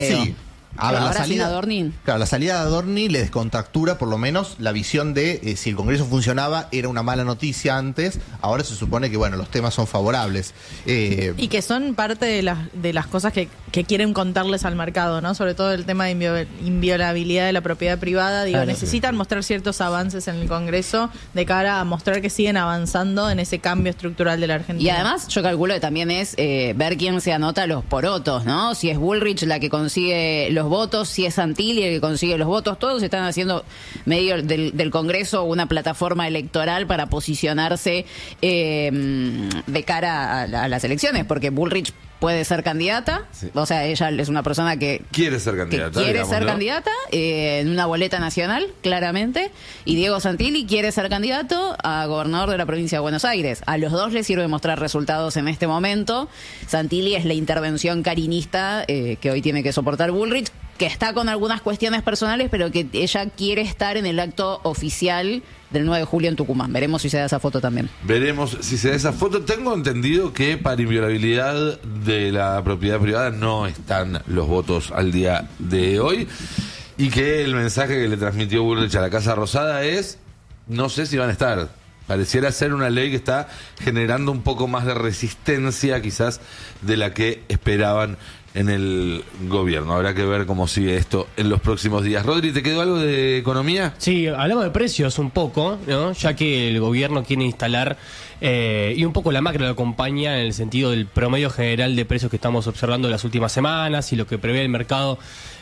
Sí. A ver, ahora sin Adorni. Claro, la salida de Adorni le descontractura por lo menos la visión de si el Congreso funcionaba era una mala noticia antes, ahora se supone que bueno, los temas son favorables. Y que son parte de las cosas que quieren contarles al mercado, ¿no? Sobre todo el tema de inviolabilidad de la propiedad privada. Digo, necesitan mostrar ciertos avances en el Congreso de cara a mostrar que siguen avanzando en ese cambio estructural de la Argentina. Y además yo calculo que también es ver quién se anota los porotos, ¿no? Si es Bullrich la que consigue los votos, si es Santilli el que consigue los votos, todos están haciendo medio del Congreso una plataforma electoral para posicionarse de cara a las elecciones, porque Bullrich puede ser candidata, o sea, ella es una persona que quiere ser candidata, en una boleta nacional, claramente, y Diego Santilli quiere ser candidato a gobernador de la provincia de Buenos Aires. A los dos les sirve mostrar resultados en este momento. Santilli es la intervención carinista que hoy tiene que soportar Bullrich, que está con algunas cuestiones personales, pero que ella quiere estar en el acto oficial del 9 de julio en Tucumán. Veremos si se da esa foto también. Veremos si se da esa foto. Tengo entendido que para inviolabilidad de la propiedad privada no están los votos al día de hoy y que el mensaje que le transmitió Bullrich a la Casa Rosada es: no sé si van a estar. Pareciera ser una ley que está generando un poco más de resistencia quizás de la que esperaban en el gobierno. Habrá que ver cómo sigue esto en los próximos días. Rodri, ¿te quedó algo de economía? Sí, hablamos de precios un poco, ¿no? Ya que el gobierno quiere instalar y un poco la macro lo acompaña en el sentido del promedio general de precios que estamos observando en las últimas semanas y lo que prevé el mercado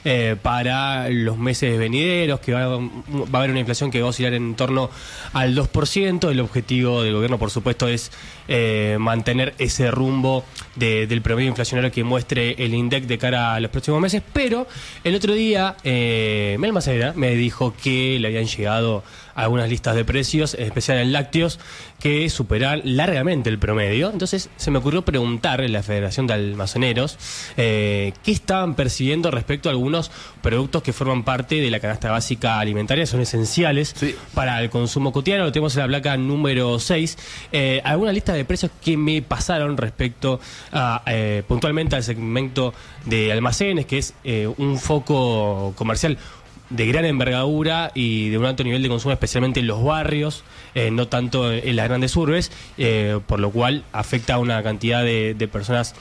para los meses venideros, que va a haber una inflación que va a oscilar en torno al 2%. El objetivo del gobierno, por supuesto, es mantener ese rumbo del promedio inflacionario que muestre el INDEC de cara a los próximos meses. Pero el otro día Mel Macera me dijo que le habían llegado algunas listas de precios, en especial en lácteos, que superan largamente el promedio. Entonces se me ocurrió preguntarle a la Federación de Almaceneros qué estaban percibiendo respecto a algunos productos que forman parte de la canasta básica alimentaria, son esenciales para el consumo cotidiano. Lo tenemos en la placa número 6. Alguna lista de precios que me pasaron respecto a puntualmente al segmento de almacenes, que es un foco comercial de gran envergadura y de un alto nivel de consumo, especialmente en los barrios, no tanto en las grandes urbes, por lo cual afecta a una cantidad de personas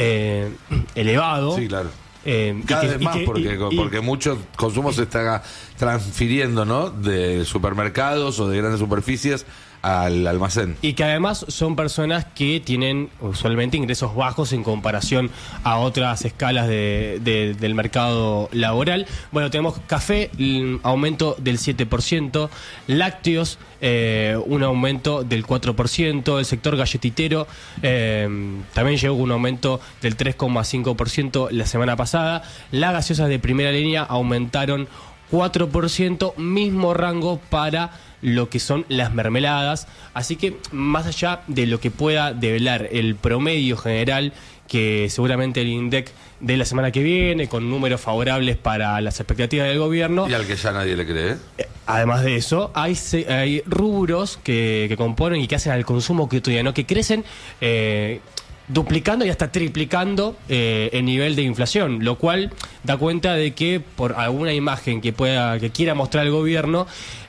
elevado. Sí, claro. Cada vez más, porque mucho consumo se está transfiriendo, ¿no?, de supermercados o de grandes superficies al almacén. Y que además son personas que tienen usualmente ingresos bajos en comparación a otras escalas del mercado laboral. Bueno, tenemos café, aumento del 7%, lácteos, un aumento del 4%, el sector galletitero también llegó un aumento del 3,5% la semana pasada. Las gaseosas de primera línea aumentaron 4%, mismo rango para lo que son las mermeladas. Así que más allá de lo que pueda develar el promedio general, que seguramente el INDEC de la semana que viene, con números favorables para las expectativas del gobierno, y al que ya nadie le cree, además de eso, hay rubros que componen y que hacen al consumo cotidiano, que crecen duplicando y hasta triplicando el nivel de inflación, lo cual da cuenta de que por alguna imagen que quiera mostrar el gobierno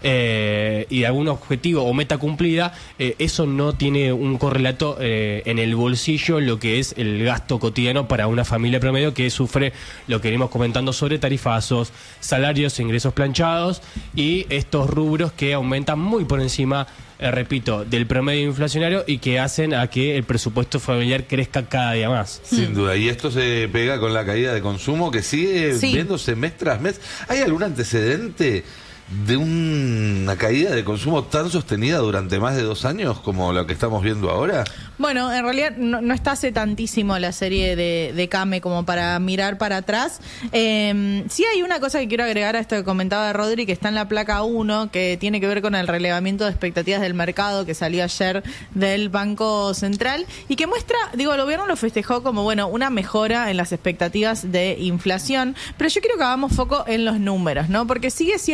y algún objetivo o meta cumplida, eso no tiene un correlato en el bolsillo, lo que es el gasto cotidiano para una familia promedio que sufre lo que venimos comentando sobre tarifazos, salarios e ingresos planchados y estos rubros que aumentan muy por encima, repito, del promedio inflacionario y que hacen a que el presupuesto familiar crezca cada día más. Sin duda. Y esto se pega con la caída de consumo que sigue viéndose mes tras mes. ¿Hay algún antecedente de una caída de consumo tan sostenida durante más de 2 años como lo que estamos viendo ahora? Bueno, en realidad no está hace tantísimo la serie de Came como para mirar para atrás. Sí hay una cosa que quiero agregar a esto que comentaba Rodri, que está en la placa 1, que tiene que ver con el relevamiento de expectativas del mercado que salió ayer del Banco Central y que muestra, el gobierno lo festejó como, una mejora en las expectativas de inflación, pero yo quiero que hagamos foco en los números, ¿no? Porque sigue siendo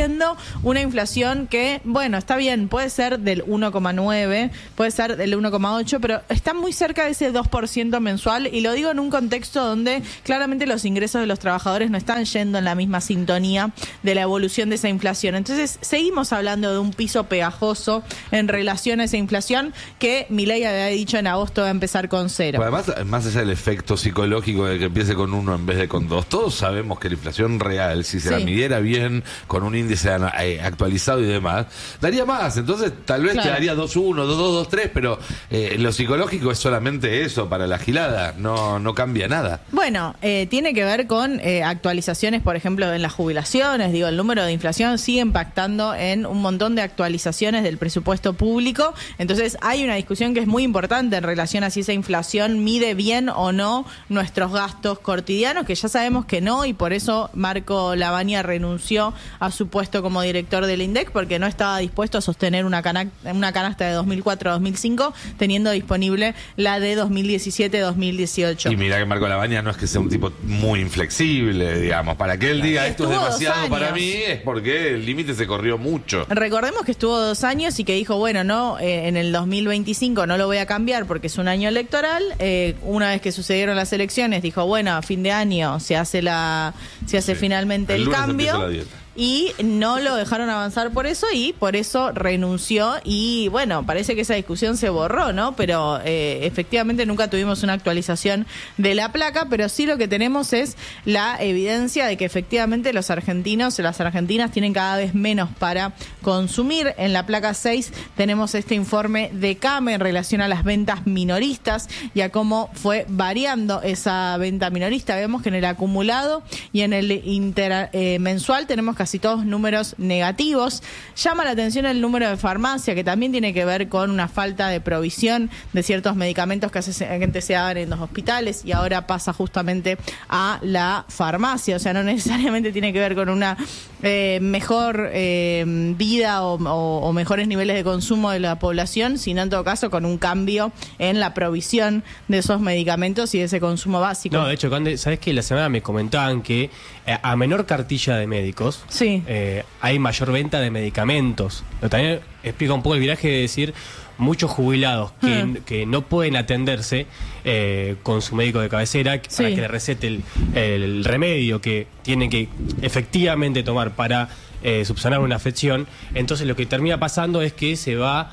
una inflación que, bueno, está bien, puede ser del 1,9, puede ser del 1,8, pero está muy cerca de ese 2% mensual, y lo digo en un contexto donde claramente los ingresos de los trabajadores no están yendo en la misma sintonía de la evolución de esa inflación. Entonces, seguimos hablando de un piso pegajoso en relación a esa inflación que Milei había dicho en agosto va a empezar con 0. Bueno, además, más allá del efecto psicológico de que empiece con 1 en vez de con 2, todos sabemos que la inflación real, si se la midiera bien, con un índice actualizado y demás, daría más. Entonces, tal vez te daría 2,1, 2,2, 2,3, pero lo psicológico es solamente eso para la gilada, no cambia nada. Bueno, tiene que ver con actualizaciones, por ejemplo, en las jubilaciones. Digo, el número de inflación sigue impactando en un montón de actualizaciones del presupuesto público. Entonces, hay una discusión que es muy importante en relación a si esa inflación mide bien o no nuestros gastos cotidianos, que ya sabemos que no, y por eso Marco Lavagna renunció a su puesto como director del INDEC, porque no estaba dispuesto a sostener una canasta de 2004-2005, teniendo disponible la de 2017-2018. Y mira que Marco Lavagna no es que sea un tipo muy inflexible, digamos. Para que él diga esto es demasiado para mí, es porque el límite se corrió mucho. Recordemos que estuvo 2 años y que dijo, bueno, no, en el 2025 no lo voy a cambiar porque es un año electoral. Una vez que sucedieron las elecciones, dijo, bueno, a fin de año se hace finalmente el cambio. Y no lo dejaron avanzar por eso, y por eso renunció. Y bueno, parece que esa discusión se borró, ¿no? Pero efectivamente nunca tuvimos una actualización de la placa, pero sí lo que tenemos es la evidencia de que efectivamente los argentinos, las argentinas tienen cada vez menos para consumir. En la placa 6 tenemos este informe de CAME en relación a las ventas minoristas y a cómo fue variando esa venta minorista. Vemos que en el acumulado y en el mensual tenemos casi todos números negativos. Llama la atención el número de farmacia, que también tiene que ver con una falta de provisión de ciertos medicamentos que antes se daban en los hospitales y ahora pasa justamente a la farmacia. O sea, no necesariamente tiene que ver con una mejor vida o mejores niveles de consumo de la población, sino en todo caso con un cambio en la provisión de esos medicamentos y de ese consumo básico. No, de hecho, ¿sabes qué? La semana me comentaban que a menor cartilla de médicos hay mayor venta de medicamentos. Pero también explica un poco el viraje de decir muchos jubilados que no pueden atenderse con su médico de cabecera para que le recete el remedio que tienen que efectivamente tomar para subsanar una afección. Entonces lo que termina pasando es que se va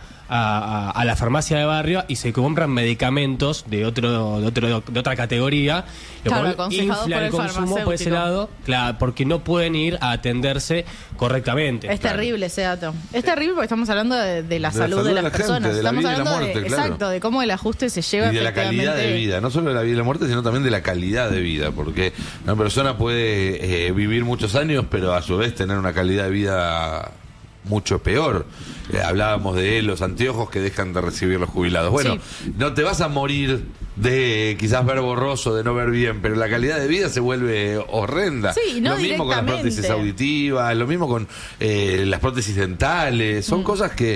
a la farmacia de barrio y se compran medicamentos de otra categoría, lo cual infla el consumo por ese lado, claro, porque no pueden ir a atenderse correctamente. Es terrible ese dato. Es terrible porque estamos hablando de la salud de las personas. De la estamos vida y la hablando muerte, exacto, de cómo el ajuste se lleva y de la calidad de vida, no solo de la vida y la muerte, sino también de la calidad de vida, porque una persona puede vivir muchos años, pero a su vez tener una calidad de vida mucho peor. Hablábamos de los anteojos que dejan de recibir los jubilados. Bueno, no te vas a morir de quizás ver borroso, de no ver bien, pero la calidad de vida se vuelve horrenda. No lo mismo con las prótesis auditivas, lo mismo con las prótesis dentales. Son cosas que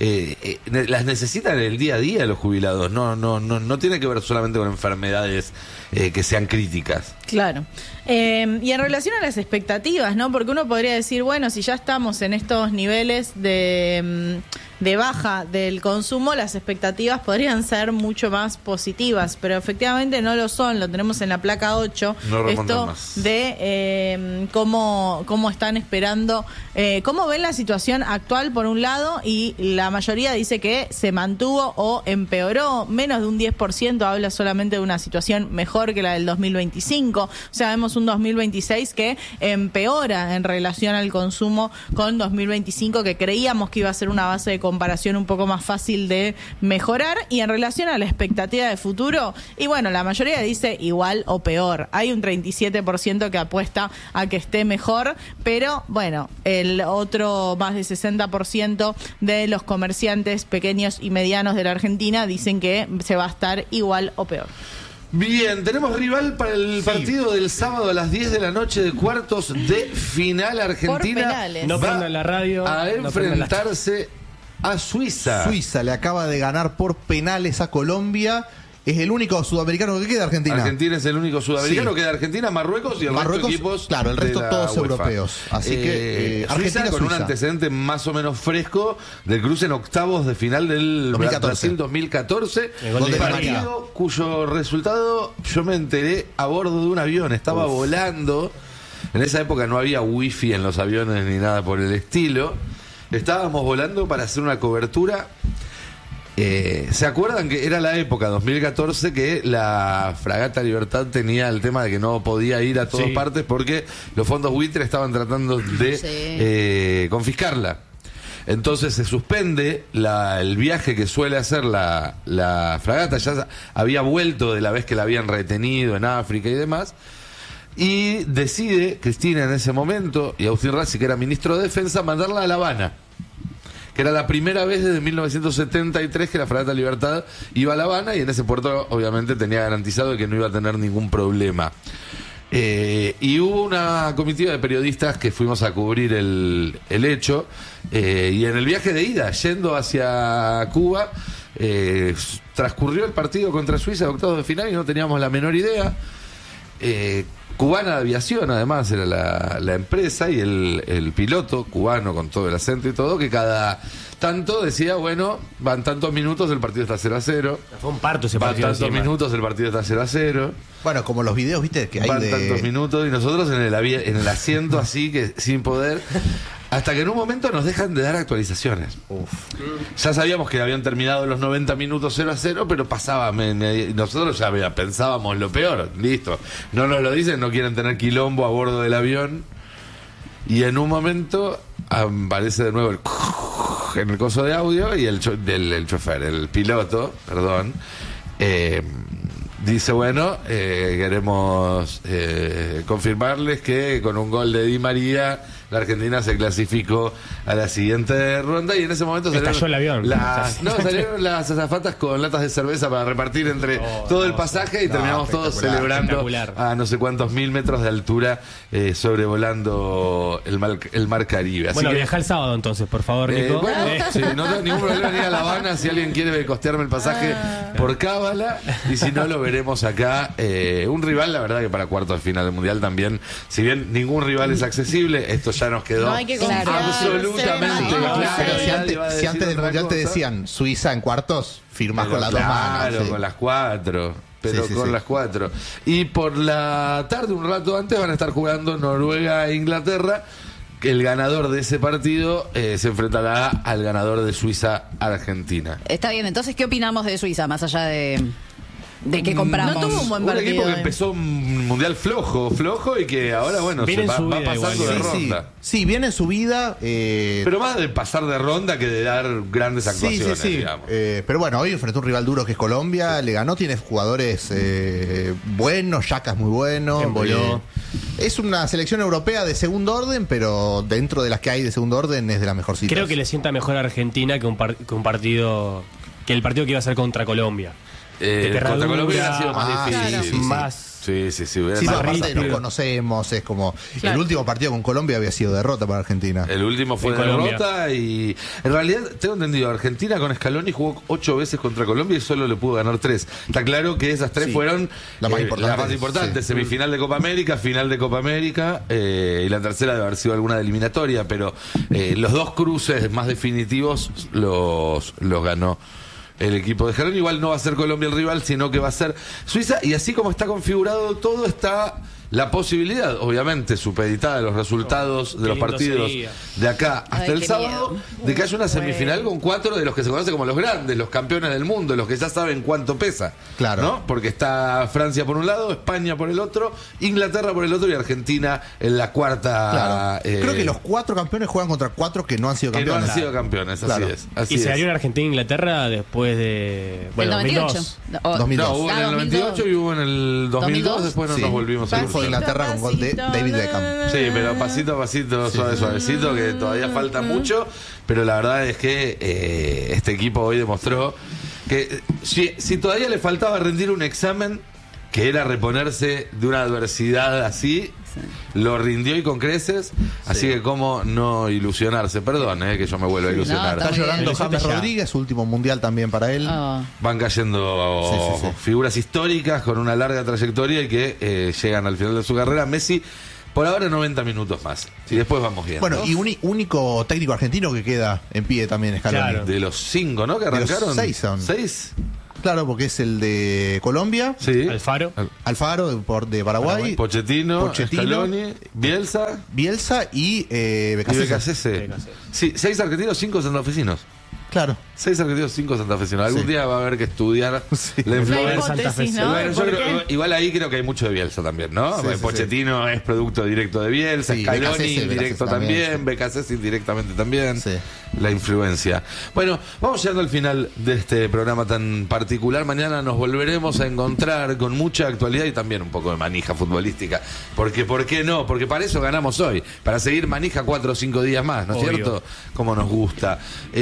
las necesitan en el día a día los jubilados. No tiene que ver solamente con enfermedades que sean críticas. Claro. Y en relación a las expectativas, ¿no? Porque uno podría decir, bueno, si ya estamos en estos niveles de baja del consumo, las expectativas podrían ser mucho más positivas, pero efectivamente no lo son. Lo tenemos en la placa 8, esto más de cómo están esperando, cómo ven la situación actual por un lado, y la mayoría dice que se mantuvo o empeoró. Menos de un 10% habla solamente de una situación mejor que la del 2025. O sea, vemos un 2026 que empeora en relación al consumo con 2025, que creíamos que iba a ser una base de comparación un poco más fácil de mejorar. Y en relación a la expectativa de futuro, y bueno, la mayoría dice igual o peor. Hay un 37% que apuesta a que esté mejor, pero bueno, el otro más de 60% de los comerciantes pequeños y medianos de la Argentina dicen que se va a estar igual o peor. Bien, tenemos rival para el partido del sábado a las 10 de la noche de cuartos de final. Argentina no prendan la radio a enfrentarse a Suiza. Suiza le acaba de ganar por penales a Colombia Es el único sudamericano que queda, Argentina. Argentina es el único sudamericano, Sí. queda Argentina, Marruecos y el resto de equipos. Claro, el resto de la todos UEFA. europeos. Así que Suiza con un antecedente más o menos fresco del cruce en octavos de final del 2014. Brasil 2014. El gol de Di María. Partido cuyo resultado yo me enteré a bordo de un avión, estaba volando. En esa época no había wifi en los aviones ni nada por el estilo. Estábamos volando para hacer una cobertura. ¿Se acuerdan que era la época 2014 que la Fragata Libertad tenía el tema de que no podía ir a todas Sí. partes porque los fondos buitre estaban tratando de confiscarla? Entonces se suspende el viaje que suele hacer la fragata. Ya había vuelto de la vez que la habían retenido en África y demás. Y decide Cristina en ese momento, y Agustín Razzi, que era ministro de Defensa, mandarla a La Habana, que era la primera vez desde 1973 que la Fragata Libertad iba a La Habana, y en ese puerto obviamente tenía garantizado de que no iba a tener ningún problema. Y hubo una comitiva de periodistas que fuimos a cubrir el hecho, y en el viaje de ida, yendo hacia Cuba, transcurrió el partido contra Suiza de octavos de final y no teníamos la menor idea. Cubana de Aviación, además, era la empresa, y el piloto cubano, con todo el acento y todo, que cada tanto decía, bueno, van tantos minutos, el partido está 0-0. Fue un parto ese Van partido. tantos encima. minutos, el partido está 0-0. Bueno, como los videos, viste, que hay Van de... tantos minutos, y nosotros en el asiento así, que sin poder, hasta que en un momento nos dejan de dar actualizaciones. Ya sabíamos que habían terminado los 90 minutos 0-0, pero pasaba, nosotros ya pensábamos lo peor, listo. No nos lo dicen, no quieren tener quilombo a bordo del avión, y en un momento aparece de nuevo en el coso de audio, y el chofer, el piloto, perdón, dice, bueno, queremos confirmarles que con un gol de Di María la Argentina se clasificó a la siguiente ronda, y en ese momento Estalló el avión. salieron las azafatas con latas de cerveza para repartir entre todo el pasaje, y terminamos todos espectacular, celebrando espectacular. a no sé cuántos mil metros de altura, sobrevolando el mar Caribe. Así Bueno, que, viaja el sábado entonces, por favor, Nico. bueno, sí, no tengo ningún problema en ir a La Habana si alguien quiere costearme el pasaje por cábala, y si no, lo veremos acá. Un rival, la verdad, que para cuartos de final del Mundial también, si bien ningún rival es accesible, esto ya nos quedó No hay que Claro. absolutamente confiarse, claro. Pero si Nadie va a antes, decir del otra Mundial te cosa. decían Suiza en cuartos, firmás Pero con las dos manos. claro, Sí. con las cuatro. Pero Sí, con sí. las cuatro. Y por la tarde, un rato antes, van a estar jugando Noruega e Inglaterra. El ganador de ese partido se enfrentará al ganador de Suiza-Argentina. Está bien, entonces, ¿qué opinamos de Suiza, más allá de que compramos? No tuvo un buen Un partido. equipo que empezó un mundial flojo, y que ahora, bueno, Viene en va subida pasando igual. de Sí, sí. ronda. Sí, viene en su vida. Pero más de pasar de ronda que de dar grandes actuaciones, digamos. Pero bueno, hoy enfrentó un rival duro que es Colombia, le ganó, tiene jugadores buenos, Yaka es muy bueno. Emboló. Es una selección europea de segundo orden, pero dentro de las que hay de segundo orden es de las mejorcitas. Creo que le sienta mejor a Argentina que un partido, que el partido que iba a ser contra Colombia. Contra Colombia hubiera sido más Ah, difícil. claro. Sí, Más. Sí, hubiera Sí, sido no, más aparte nos rígido. conocemos, es como Claro. el último partido con Colombia había sido derrota para Argentina. El último fue En Colombia. derrota, y en realidad tengo entendido, Argentina con Scaloni jugó 8 veces contra Colombia y solo le pudo ganar 3. Está claro que esas 3 Sí. fueron La más importante, sí. semifinal de Copa América, final de Copa América, y la tercera debe haber sido alguna de eliminatoria, pero los dos cruces más definitivos los ganó el equipo de Scaloni. Igual no va a ser Colombia el rival, sino que va a ser Suiza, y así como está configurado todo, está la posibilidad, obviamente supeditada a los resultados de qué los lindo partidos sería. de acá hasta Ay, el qué sábado, miedo. de que haya una semifinal con 4 de los que se conoce como los grandes, los campeones del mundo, los que ya saben cuánto pesa. Claro. ¿No? Porque está Francia por un lado, España por el otro, Inglaterra por el otro, y Argentina en la cuarta. Claro. Creo que los 4 campeones juegan contra 4 que no han sido que no campeones. han sido campeones, así Claro. es. Así Y se es. daría en Argentina e Inglaterra después de. Bueno, ¿El 98? 2002. O- 2002. No, hubo en el 98 y hubo en el 2002, después no Sí. nos volvimos a Triunfo de cruzar. Inglaterra con gol de David Beckham. Sí, pero pasito a pasito, suavecito, que todavía falta mucho, pero la verdad es que este equipo hoy demostró que si todavía le faltaba rendir un examen, que era reponerse de una adversidad así, lo rindió y con creces, así que cómo no ilusionarse. Perdón, que yo me vuelvo a ilusionar. No, Está llorando Ilusionate James ya. Rodríguez, su último mundial también para él. Oh. Van cayendo Sí. figuras históricas con una larga trayectoria y que llegan al final de su carrera. Messi, por ahora 90 minutos más. Y después vamos viendo. Bueno, y único técnico argentino que queda en pie también, Scaloni. Claro. De los 5, ¿no? Que De los arrancaron. 6 son. 6. Claro, porque es el de Colombia, Sí. Alfaro. Alfaro de Paraguay, Pochettino, Pochettino, Scaloni, Bielsa Bielsa y y Becasese. Becasese. Sí, 6 argentinos, 5 santafesinos. Claro. 6 argentinos, 5 santafesinos. Algún Sí. día va a haber que estudiar Sí. la La influencia. Santa hipótesis, Fe. ¿no? Bueno, yo ¿Por creo, qué? igual ahí creo que hay mucho de Bielsa también, ¿no? Sí, sí, Pochettino es producto directo de Bielsa, Sí, Scaloni Becasese, indirecto Becasese también, también, sí. Becasese indirectamente también. Sí. La influencia. Bueno, vamos llegando al final de este programa tan particular. Mañana nos volveremos a encontrar con mucha actualidad y también un poco de manija futbolística. Porque, ¿por qué no? Porque para eso ganamos hoy. Para seguir manija 4 o 5 días más, ¿no es Obvio. cierto? Como nos gusta.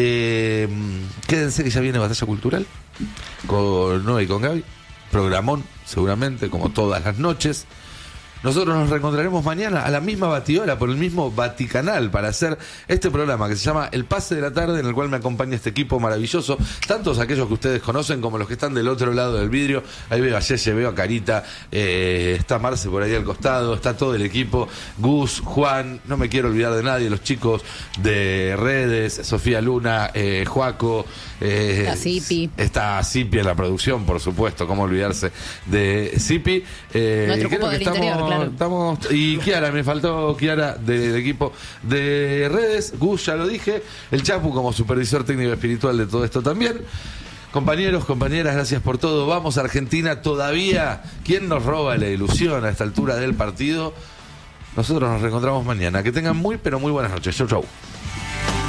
Quédense que ya viene Batalla Cultural con Noé y con Gaby. Programón, seguramente, como todas las noches. Nosotros nos reencontraremos mañana a la misma batidora por el mismo Vaticanal para hacer este programa que se llama El Pase de la Tarde, en el cual me acompaña este equipo maravilloso, tantos aquellos que ustedes conocen como los que están del otro lado del vidrio. Ahí veo a Yeye, veo a Carita, está Marce por ahí al costado, está todo el equipo, Gus, Juan, no me quiero olvidar de nadie, los chicos de redes, Sofía Luna, Joaco, La Zipi. está Zipi en la producción, por supuesto, cómo olvidarse de Zipi. Nuestro creo cupo que del interior, claro. y Kiara, me faltó Kiara del equipo de redes, Gus, ya lo dije, el Chapu como supervisor técnico espiritual de todo esto también. Compañeros, compañeras, gracias por todo. Vamos a Argentina todavía. ¿Quién nos roba la ilusión a esta altura del partido? Nosotros nos reencontramos mañana. Que tengan muy, pero muy buenas noches. Chau, chau.